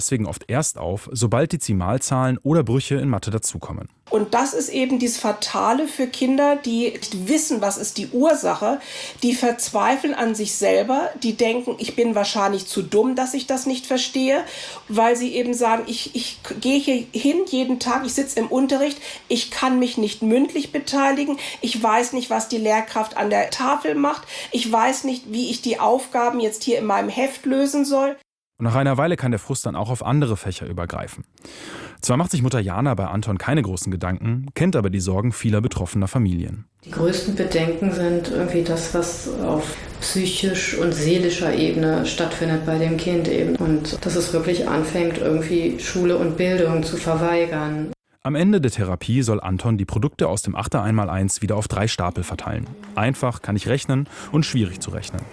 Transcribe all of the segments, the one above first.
deswegen oft erst auf, sobald Dezimalzahlen oder Brüche in Mathe dazukommen. Und das ist eben dieses Fatale für Kinder, die nicht wissen, was ist die Ursache, die verzweifeln an sich selber, die denken, ich bin wahrscheinlich zu dumm, dass ich das nicht verstehe, weil sie eben sagen, ich gehe hier hin jeden Tag, ich sitze im Unterricht, ich kann mich nicht mündlich beteiligen, ich weiß nicht, was die Lehrkraft an der Tafel macht, ich weiß nicht, wie ich die Aufgaben jetzt hier in meinem Heft lösen soll. Und nach einer Weile kann der Frust dann auch auf andere Fächer übergreifen. Zwar macht sich Mutter Jana bei Anton keine großen Gedanken, kennt aber die Sorgen vieler betroffener Familien. Die größten Bedenken sind irgendwie das, was auf psychisch und seelischer Ebene stattfindet bei dem Kind eben. Und dass es wirklich anfängt, irgendwie Schule und Bildung zu verweigern. Am Ende der Therapie soll Anton die Produkte aus dem 8er 1x1 wieder auf 3 Stapel verteilen. Einfach kann ich rechnen und schwierig zu rechnen.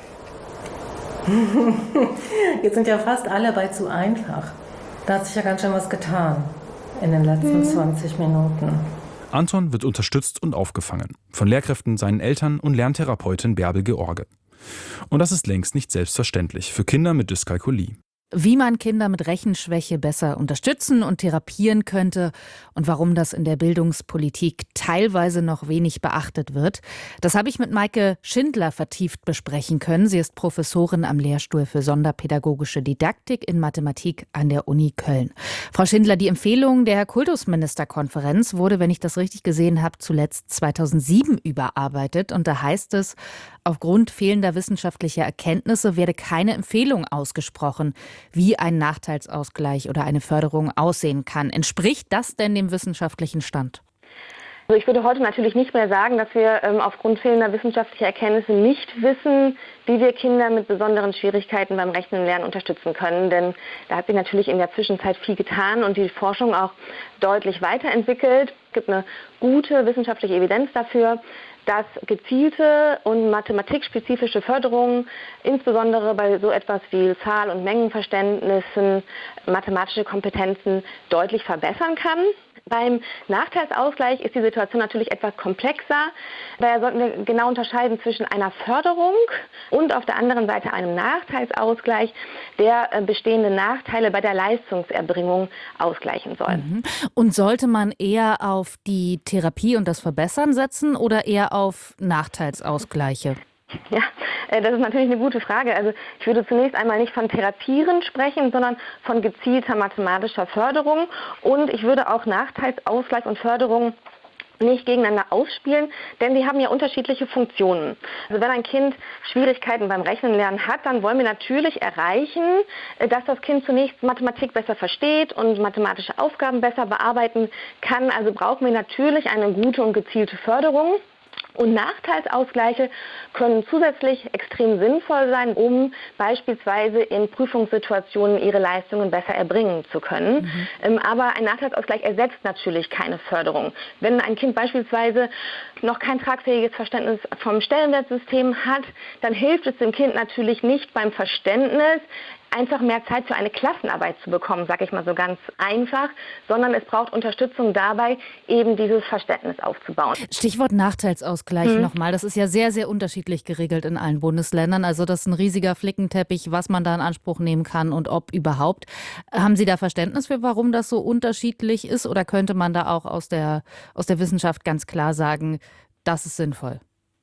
Jetzt sind ja fast alle bei zu einfach. Da hat sich ja ganz schön was getan in den letzten 20 Minuten. Anton wird unterstützt und aufgefangen. Von Lehrkräften, seinen Eltern und Lerntherapeutin Bärbel George. Und das ist längst nicht selbstverständlich für Kinder mit Dyskalkulie. Wie man Kinder mit Rechenschwäche besser unterstützen und therapieren könnte und warum das in der Bildungspolitik teilweise noch wenig beachtet wird, das habe ich mit Maike Schindler vertieft besprechen können. Sie ist Professorin am Lehrstuhl für Sonderpädagogische Didaktik in Mathematik an der Uni Köln. Frau Schindler, die Empfehlung der Kultusministerkonferenz wurde, wenn ich das richtig gesehen habe, zuletzt 2007 überarbeitet. Und da heißt es, aufgrund fehlender wissenschaftlicher Erkenntnisse werde keine Empfehlung ausgesprochen, wie ein Nachteilsausgleich oder eine Förderung aussehen kann. Entspricht das denn dem wissenschaftlichen Stand? Also ich würde heute natürlich nicht mehr sagen, dass wir aufgrund fehlender wissenschaftlicher Erkenntnisse nicht wissen, wie wir Kinder mit besonderen Schwierigkeiten beim Rechnen und Lernen unterstützen können. Denn da hat sich natürlich in der Zwischenzeit viel getan und die Forschung auch deutlich weiterentwickelt. Es gibt eine gute wissenschaftliche Evidenz dafür, dass gezielte und mathematikspezifische Förderung, insbesondere bei so etwas wie Zahl- und Mengenverständnissen, mathematische Kompetenzen deutlich verbessern kann. Beim Nachteilsausgleich ist die Situation natürlich etwas komplexer. Daher sollten wir genau unterscheiden zwischen einer Förderung und auf der anderen Seite einem Nachteilsausgleich, der bestehende Nachteile bei der Leistungserbringung ausgleichen soll. Und sollte man eher auf die Therapie und das Verbessern setzen oder eher auf Nachteilsausgleiche? Ja, das ist natürlich eine gute Frage. Also ich würde zunächst einmal nicht von Therapieren sprechen, sondern von gezielter mathematischer Förderung. Und ich würde auch Nachteilsausgleich und Förderung nicht gegeneinander ausspielen, denn die haben ja unterschiedliche Funktionen. Also wenn ein Kind Schwierigkeiten beim Rechnen lernen hat, dann wollen wir natürlich erreichen, dass das Kind zunächst Mathematik besser versteht und mathematische Aufgaben besser bearbeiten kann. Also brauchen wir natürlich eine gute und gezielte Förderung. Und Nachteilsausgleiche können zusätzlich extrem sinnvoll sein, um beispielsweise in Prüfungssituationen ihre Leistungen besser erbringen zu können. Aber ein Nachteilsausgleich ersetzt natürlich keine Förderung. Wenn ein Kind beispielsweise noch kein tragfähiges Verständnis vom Stellenwertsystem hat, dann hilft es dem Kind natürlich nicht beim Verständnis, einfach mehr Zeit für eine Klassenarbeit zu bekommen, sage ich mal so ganz einfach, sondern es braucht Unterstützung dabei, eben dieses Verständnis aufzubauen. Stichwort Nachteilsausgleich nochmal. Das ist ja sehr, sehr unterschiedlich geregelt in allen Bundesländern. Also das ist ein riesiger Flickenteppich, was man da in Anspruch nehmen kann und ob überhaupt. Haben Sie da Verständnis für, warum das so unterschiedlich ist? Oder könnte man da auch aus der Wissenschaft ganz klar sagen, das ist sinnvoll?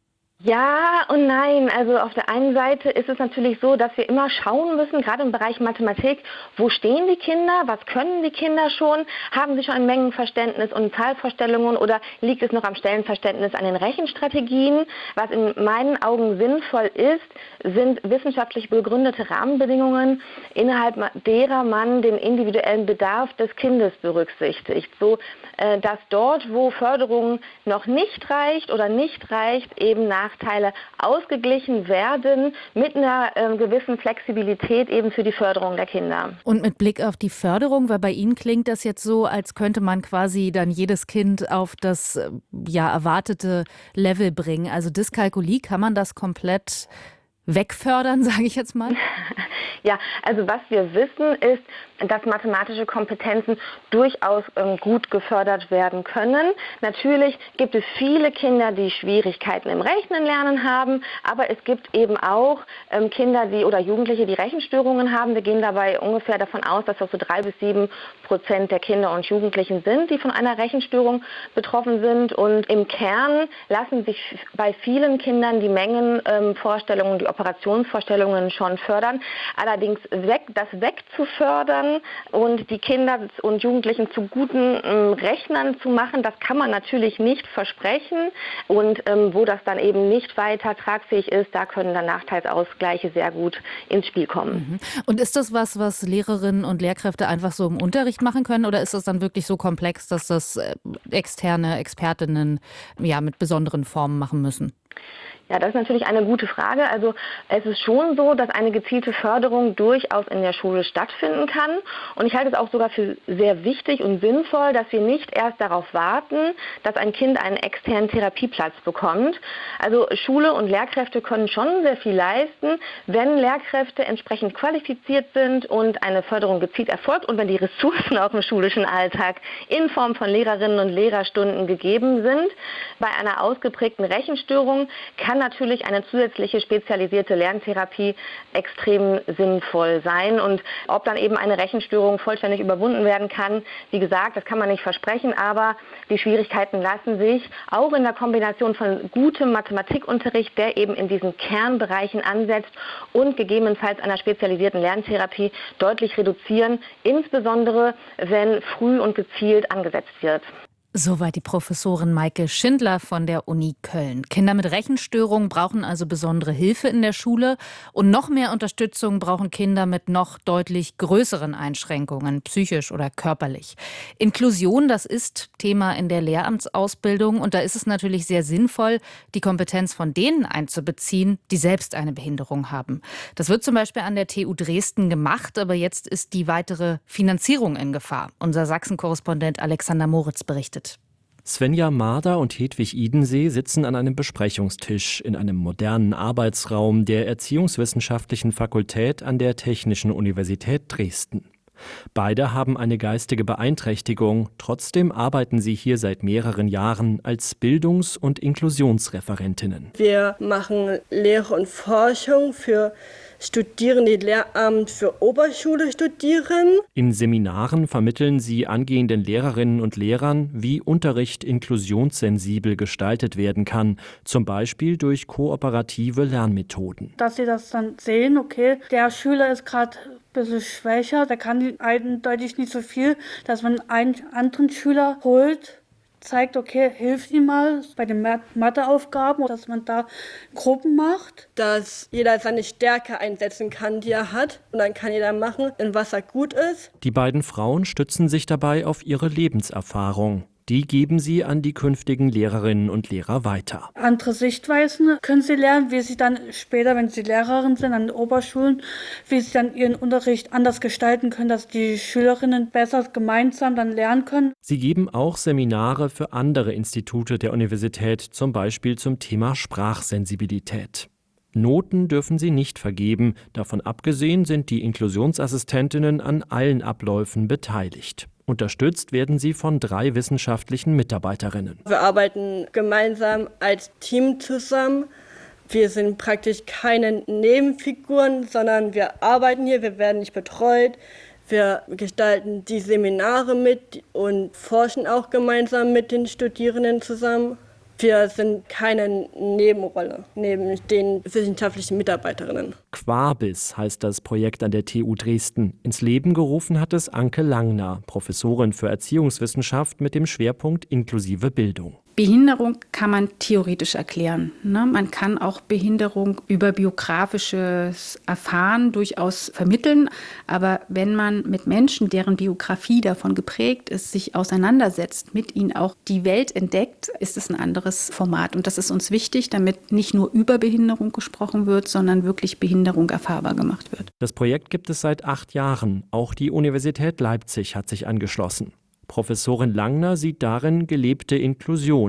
Ja und nein. Also auf der einen Seite ist es natürlich so, dass wir immer schauen müssen, gerade im Bereich Mathematik, wo stehen die Kinder, was können die Kinder schon, haben sie schon ein Mengenverständnis und Zahlvorstellungen oder liegt es noch am Stellenverständnis an den Rechenstrategien? Was in meinen Augen sinnvoll ist, sind wissenschaftlich begründete Rahmenbedingungen, innerhalb derer man den individuellen Bedarf des Kindes berücksichtigt, so dass dort, wo Förderung noch nicht reicht oder nicht reicht, eben Nachteile ausgeglichen werden mit einer gewissen Flexibilität eben für die Förderung der Kinder. Und mit Blick auf die Förderung, weil bei Ihnen klingt das jetzt so, als könnte man quasi dann jedes Kind auf das erwartete Level bringen. Also Dyskalkulie, kann man das komplett wegfördern, sage ich jetzt mal? Ja, also was wir wissen ist, dass mathematische Kompetenzen durchaus gut gefördert werden können. Natürlich gibt es viele Kinder, die Schwierigkeiten im Rechnen lernen haben, aber es gibt eben auch Kinder oder Jugendliche, die Rechenstörungen haben. Wir gehen dabei ungefähr davon aus, dass das so 3-7% der Kinder und Jugendlichen sind, die von einer Rechenstörung betroffen sind. Und im Kern lassen sich bei vielen Kindern die Mengenvorstellungen, die Operationsvorstellungen schon fördern. Allerdings das wegzufördern und die Kinder und Jugendlichen zu guten Rechnern zu machen, das kann man natürlich nicht versprechen. Und wo das dann eben nicht weiter tragfähig ist, da können dann Nachteilsausgleiche sehr gut ins Spiel kommen. Und ist das was Lehrerinnen und Lehrkräfte einfach so im Unterricht machen können, oder ist das dann wirklich so komplex, dass das externe Expertinnen mit besonderen Formen machen müssen? Ja, das ist natürlich eine gute Frage. Also es ist schon so, dass eine gezielte Förderung durchaus in der Schule stattfinden kann. Und ich halte es auch sogar für sehr wichtig und sinnvoll, dass wir nicht erst darauf warten, dass ein Kind einen externen Therapieplatz bekommt. Also Schule und Lehrkräfte können schon sehr viel leisten, wenn Lehrkräfte entsprechend qualifiziert sind und eine Förderung gezielt erfolgt und wenn die Ressourcen auch im schulischen Alltag in Form von Lehrerinnen und Lehrerstunden gegeben sind. Bei einer ausgeprägten Rechenstörung kann natürlich eine zusätzliche spezialisierte Lerntherapie extrem sinnvoll sein. Und ob dann eben eine Rechenstörung vollständig überwunden werden kann, wie gesagt, das kann man nicht versprechen, aber die Schwierigkeiten lassen sich auch in der Kombination von gutem Mathematikunterricht, der eben in diesen Kernbereichen ansetzt, und gegebenenfalls einer spezialisierten Lerntherapie deutlich reduzieren, insbesondere wenn früh und gezielt angesetzt wird. Soweit die Professorin Maike Schindler von der Uni Köln. Kinder mit Rechenstörungen brauchen also besondere Hilfe in der Schule, und noch mehr Unterstützung brauchen Kinder mit noch deutlich größeren Einschränkungen, psychisch oder körperlich. Inklusion, das ist Thema in der Lehramtsausbildung, und da ist es natürlich sehr sinnvoll, die Kompetenz von denen einzubeziehen, die selbst eine Behinderung haben. Das wird zum Beispiel an der TU Dresden gemacht, aber jetzt ist die weitere Finanzierung in Gefahr. Unser Sachsen-Korrespondent Alexander Moritz berichtet. Svenja Marder und Hedwig Idensee sitzen an einem Besprechungstisch in einem modernen Arbeitsraum der Erziehungswissenschaftlichen Fakultät an der Technischen Universität Dresden. Beide haben eine geistige Beeinträchtigung, trotzdem arbeiten sie hier seit mehreren Jahren als Bildungs- und Inklusionsreferentinnen. Wir machen Lehre und Forschung für Studierende, die Lehramt für Oberschule studieren. In Seminaren vermitteln sie angehenden Lehrerinnen und Lehrern, wie Unterricht inklusionssensibel gestaltet werden kann, zum Beispiel durch kooperative Lernmethoden. Dass sie das dann sehen, okay, der Schüler ist gerade ein bisschen schwächer, der kann eindeutig nicht so viel, dass man einen anderen Schüler holt, zeigt, okay, hilft ihm mal bei den Matheaufgaben, dass man da Gruppen macht. Dass jeder seine Stärke einsetzen kann, die er hat. Und dann kann jeder machen, in was er gut ist. Die beiden Frauen stützen sich dabei auf ihre Lebenserfahrung. Die geben sie an die künftigen Lehrerinnen und Lehrer weiter. Andere Sichtweisen können sie lernen, wie sie dann später, wenn sie Lehrerin sind an den Oberschulen, wie sie dann ihren Unterricht anders gestalten können, dass die Schülerinnen besser gemeinsam dann lernen können. Sie geben auch Seminare für andere Institute der Universität, zum Beispiel zum Thema Sprachsensibilität. Noten dürfen sie nicht vergeben. Davon abgesehen sind die Inklusionsassistentinnen an allen Abläufen beteiligt. Unterstützt werden sie von 3 wissenschaftlichen Mitarbeiterinnen. Wir arbeiten gemeinsam als Team zusammen. Wir sind praktisch keine Nebenfiguren, sondern wir arbeiten hier, wir werden nicht betreut. Wir gestalten die Seminare mit und forschen auch gemeinsam mit den Studierenden zusammen. Wir sind keine Nebenrolle neben den wissenschaftlichen Mitarbeiterinnen. Quabis heißt das Projekt an der TU Dresden. Ins Leben gerufen hat es Anke Langner, Professorin für Erziehungswissenschaft mit dem Schwerpunkt inklusive Bildung. Behinderung kann man theoretisch erklären. Man kann auch Behinderung über biografisches Erfahren durchaus vermitteln. Aber wenn man mit Menschen, deren Biografie davon geprägt ist, sich auseinandersetzt, mit ihnen auch die Welt entdeckt, ist es ein anderes Format. Und das ist uns wichtig, damit nicht nur über Behinderung gesprochen wird, sondern wirklich Behinderung erfahrbar gemacht wird. Das Projekt gibt es seit 8 Jahren. Auch die Universität Leipzig hat sich angeschlossen. Professorin Langner sieht darin gelebte Inklusion.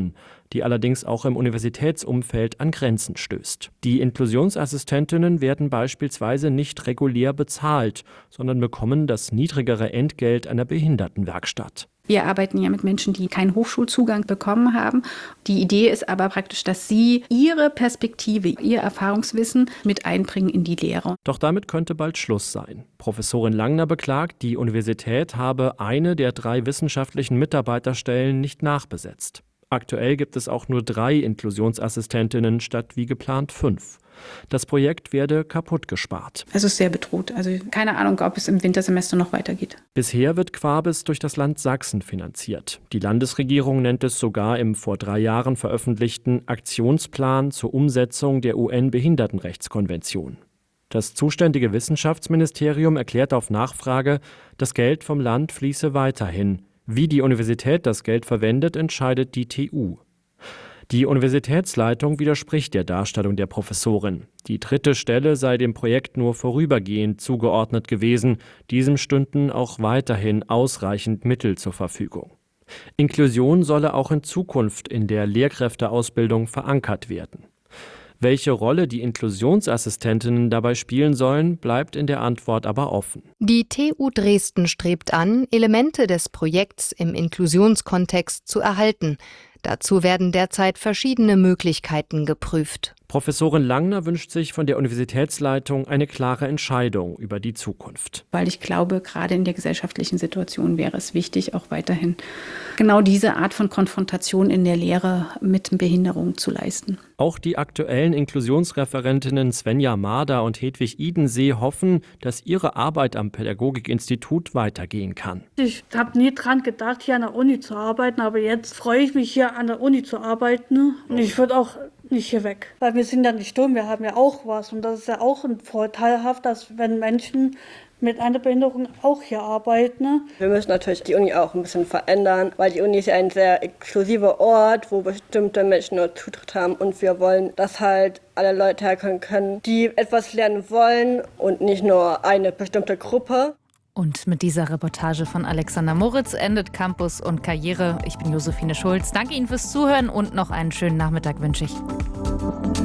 die allerdings auch im Universitätsumfeld an Grenzen stößt. Die Inklusionsassistentinnen werden beispielsweise nicht regulär bezahlt, sondern bekommen das niedrigere Entgelt einer Behindertenwerkstatt. Wir arbeiten ja mit Menschen, die keinen Hochschulzugang bekommen haben. Die Idee ist aber praktisch, dass sie ihre Perspektive, ihr Erfahrungswissen mit einbringen in die Lehre. Doch damit könnte bald Schluss sein. Professorin Langner beklagt, die Universität habe eine der 3 wissenschaftlichen Mitarbeiterstellen nicht nachbesetzt. Aktuell gibt es auch nur 3 Inklusionsassistentinnen statt wie geplant 5. Das Projekt werde kaputt gespart. Es ist sehr bedroht. Also keine Ahnung, ob es im Wintersemester noch weitergeht. Bisher wird Quabis durch das Land Sachsen finanziert. Die Landesregierung nennt es sogar im vor 3 Jahren veröffentlichten Aktionsplan zur Umsetzung der UN-Behindertenrechtskonvention. Das zuständige Wissenschaftsministerium erklärt auf Nachfrage, das Geld vom Land fließe weiterhin. Wie die Universität das Geld verwendet, entscheidet die TU. Die Universitätsleitung widerspricht der Darstellung der Professorin. Die 3. Stelle sei dem Projekt nur vorübergehend zugeordnet gewesen. Diesem stünden auch weiterhin ausreichend Mittel zur Verfügung. Inklusion solle auch in Zukunft in der Lehrkräfteausbildung verankert werden. Welche Rolle die Inklusionsassistentinnen dabei spielen sollen, bleibt in der Antwort aber offen. Die TU Dresden strebt an, Elemente des Projekts im Inklusionskontext zu erhalten. Dazu werden derzeit verschiedene Möglichkeiten geprüft. Professorin Langner wünscht sich von der Universitätsleitung eine klare Entscheidung über die Zukunft. Weil ich glaube, gerade in der gesellschaftlichen Situation wäre es wichtig, auch weiterhin genau diese Art von Konfrontation in der Lehre mit Behinderung zu leisten. Auch die aktuellen Inklusionsreferentinnen Svenja Marder und Hedwig Idensee hoffen, dass ihre Arbeit am Pädagogikinstitut weitergehen kann. Ich habe nie dran gedacht, hier an der Uni zu arbeiten, aber jetzt freue ich mich, hier an der Uni zu arbeiten. Und ich würde auch nicht hier weg. Weil wir sind ja nicht dumm, wir haben ja auch was. Und das ist ja auch ein vorteilhaft, dass wenn Menschen mit einer Behinderung auch hier arbeiten. Wir müssen natürlich die Uni auch ein bisschen verändern, weil die Uni ist ja ein sehr exklusiver Ort, wo bestimmte Menschen nur Zutritt haben. Und wir wollen, dass halt alle Leute herkommen können, die etwas lernen wollen und nicht nur eine bestimmte Gruppe. Und mit dieser Reportage von Alexander Moritz endet Campus und Karriere. Ich bin Josephine Schulz. Danke Ihnen fürs Zuhören und noch einen schönen Nachmittag wünsche ich.